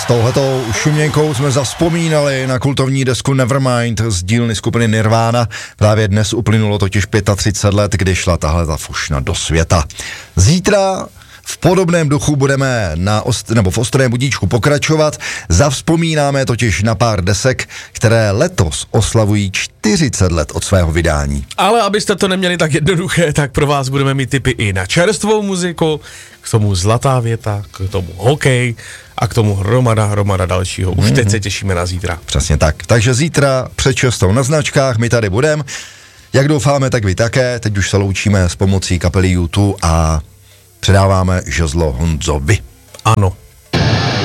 touhletou šuměnkou jsme zavzpomínali na kultovní desku Nevermind z dílny skupiny Nirvana. Právě dnes uplynulo totiž 35 let, kdy šla tahleta fušna do světa. Zítra v podobném duchu budeme v ostrém budíčku pokračovat. Zavzpomínáme totiž na pár desek, které letos oslavují 40 let od svého vydání. Ale abyste to neměli tak jednoduché, tak pro vás budeme mít tipy i na čerstvou muziku, k tomu Zlatá věta, k tomu hokej a k tomu hromada dalšího. Už teď se těšíme na zítra. Přesně tak. Takže zítra před 6 na značkách my tady budeme. Jak doufáme, tak vy také. Teď už se loučíme s pomocí kapely U2 a předáváme žezlo Honzovi. Ano.